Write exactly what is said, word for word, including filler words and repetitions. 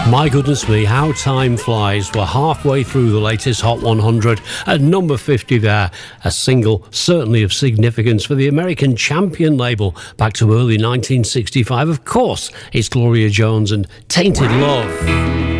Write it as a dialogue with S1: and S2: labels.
S1: My goodness me, how time flies. We're halfway through the latest Hot one hundred. At number fifty there, a single certainly of significance for the American Champion label back to early nineteen sixty-five. Of course, it's Gloria Jones and Tainted Love.